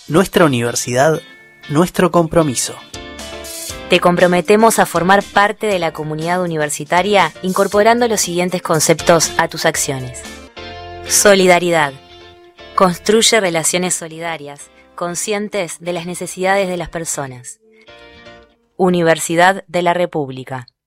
Nuestra universidad, nuestro compromiso. Te comprometemos a formar parte de la comunidad universitaria incorporando los siguientes conceptos a tus acciones. Solidaridad. Construye relaciones solidarias, conscientes de las necesidades de las personas. Universidad de la República.